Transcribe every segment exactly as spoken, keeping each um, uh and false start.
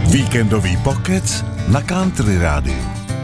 Víkendový pokec na Country Rádiu.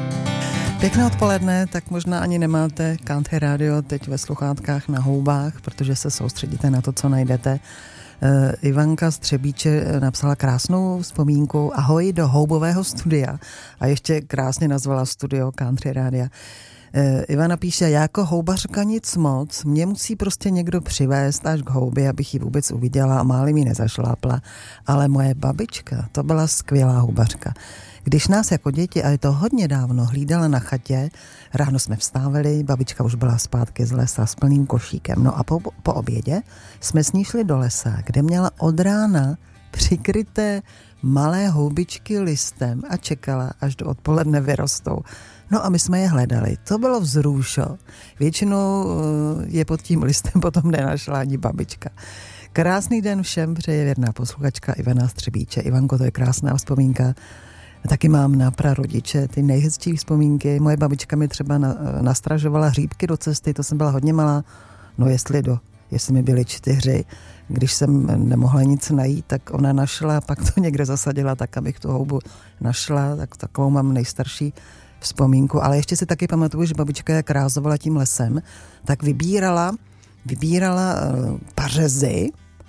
Pěkné odpoledne, tak možná ani nemáte Country Radio teď ve sluchátkách na houbách, protože se soustředíte na to, co najdete. Uh, Ivanka z Třebíče napsala krásnou vzpomínku ahoj do houbového studia a ještě krásně nazvala studio Country Rádia. Uh, Ivana píše, jako houbařka nic moc, mě musí prostě někdo přivést až k houbě, abych ji vůbec uviděla a málem ji nezašlápla, ale moje babička, to byla skvělá houbařka. Když nás jako děti, a je to hodně dávno, hlídala na chatě, ráno jsme vstávali, babička už byla zpátky z lesa s plným košíkem. No a po, po obědě jsme s ní šli do lesa, kde měla od rána přikryté malé houbičky listem a čekala, až do odpoledne vyrostou. No a my jsme je hledali. To bylo vzrušo. Většinou je pod tím listem potom nenašla ani babička. Krásný den všem, přeje věrná posluchačka Ivana z Třebíče. Ivanko, to je krásná vzpomínka. Taky mám na prarodiče ty nejhezčí vzpomínky. Moje babička mi třeba na, nastražovala hříbky do cesty, to jsem byla hodně malá. No jestli do, jestli mi byly čtyři, když jsem nemohla nic najít, tak ona našla, pak to někde zasadila tak, abych tu houbu našla, tak takovou mám nejstarší vzpomínku. Ale ještě si taky pamatuju, že babička, jak rázovala tím lesem, tak vybírala, vybírala uh, pařezy,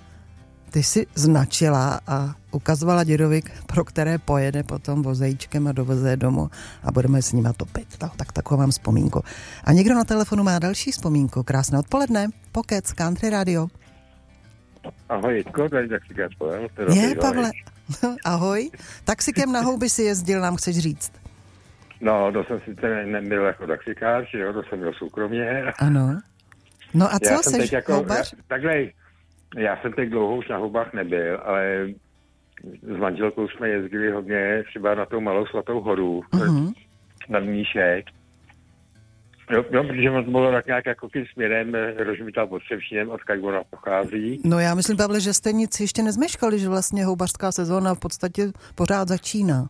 ty si značila a ukazovala dědovi, pro které pojede potom vozejčkem a doveze je domů a budeme s nima topit. Tak, tak takovou mám vzpomínku. A někdo na telefonu má další vzpomínku. Krásné odpoledne. Pokec, Country Radio. Ahoj, Jitko, tady taxikář Pavel. Je, Pavle. Ahoj. Taxikem na houby si jezdil, nám chceš říct. No, to jsem sice nebyl jako taxikář, jo, to jsem byl soukromě. Ano. No a co, seš jako, houbař? Já, takhle, já jsem teď dlouho už na houbách nebyl, ale s manželkou jsme jezdili hodně třeba na tou Malou Svatou horu, uh-huh. na Mníšek. Jo, jo, protože on bylo tak nějak jako tím směrem Rožmita pod Třebšínem, odkud ona pochází. No já myslím, Pavle, že jste nic ještě nezmeškali, že vlastně houbařská sezóna v podstatě pořád začíná.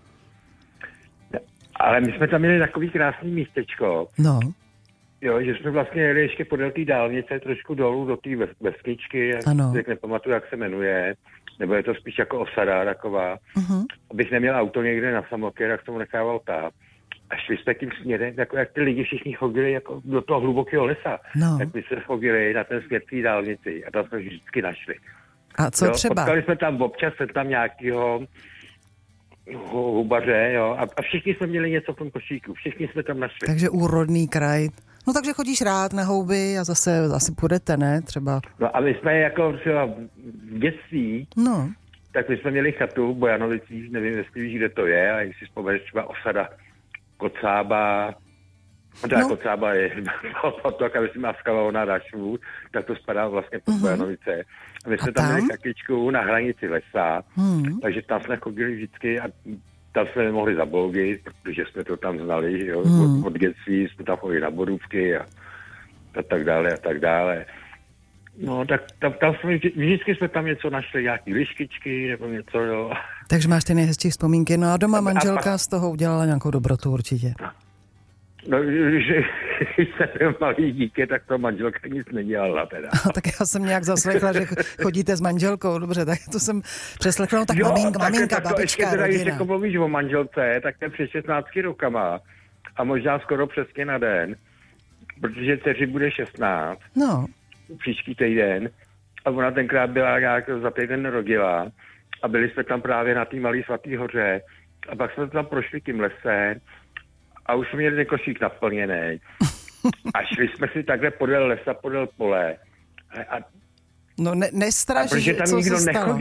Ale my jsme tam měli takový krásný místečko. No. Jo, že jsme vlastně jeli ještě podél té dálnice trošku dolů do té vesničky, jak nepamatuju, jak se jmenuje, nebo je to spíš jako osada taková. Uh-huh. Abych neměl auto někde na samoky, tak tomu nechával táp. A šli jsme tím směrem, jako jak ty lidi všichni chodili jako do toho hlubokého lesa. No. Tak my se chodili na ten směr té dálnici a tam jsme vždycky našli. A co jo, třeba? Potkali jsme tam občas, se tam nějakýho hubaře, jo, a, a všichni jsme měli něco v tom košíku, všichni jsme tam našli. Takže úrodný kraj. No takže chodíš rád na houby a zase asi půjdete, ne? Třeba. No a my jsme jako třeba v dětství, no. tak my jsme měli chatu v Bojanovicích, nevím, jestli víš, kde to je, a jestli si vzpomeneš třeba osada Kocába, teda no. Kocába je potok, aby si máskala na Rašvu, tak to spadá vlastně pod uh-huh. Bojanovice. A my jsme a tam, tam měli chatičku na hranici lesa, uh-huh. takže tam jsme chodili vždycky a tam jsme nemohli zabloudit, protože jsme to tam znali, jo, hmm. od, od dětství jsme tam chodili na bodůvky a, a tak dále a tak dále. No, tak tam, tam jsme, vždycky jsme tam něco našli, nějaký liškičky nebo něco, jo. Takže máš ty nejhezčí vzpomínky, no a doma manželka a, a, z toho udělala nějakou dobrotu určitě. No, když jsem byl malý dítě, tak to manželka nic nedělala teda. A, tak já jsem nějak zaslechla, že chodíte s manželkou, dobře, tak to jsem přeslechla, no tak jo, mamink, maminka, tak babička, ještě teda, rodina. Když jako mluvíš o manželce, tak ten před šestnácti rokama a možná skoro přesně na den, protože dceři bude šestnáct, no. příští týden, a ona tenkrát byla nějak za týden rodila a byli jsme tam právě na té Malé Svatý hoře a pak jsme tam prošli tím lesem a už jsme měli ten košík naplněný. A šli jsme si takhle podél lesa, podél pole. A, no ne, nestraž, co se stalo?